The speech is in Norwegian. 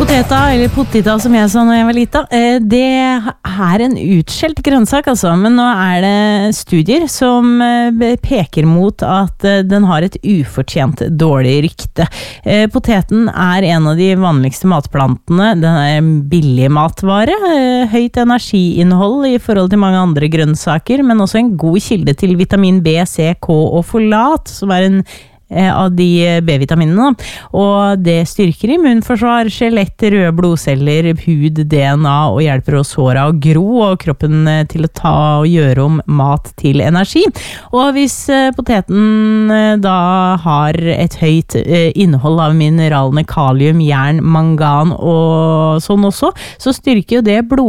Poteta, eller potita som jeg sa når jeg var liten, det er en utskjelt grønnsak altså, men nå er det studier som peker mot at den har et ufortjent dårlig rykte. Poteten er en av de vanligste matplantene, den er billig matvare, høyt energiinnhold i forhold til mange andre grønnsaker, men også en god kilde til vitamin B, C, K og folat, som er en av de B-vitaminene, og det styrker immunforsvar, skjelett, røde blodceller, hud, DNA og hjelper oss håra å gro og kroppen til å ta og gjøre om mat til energi. Og hvis poteten da har et høyt innhold av mineralene kalium, jern, mangan og sånn også, så styrker jo det blod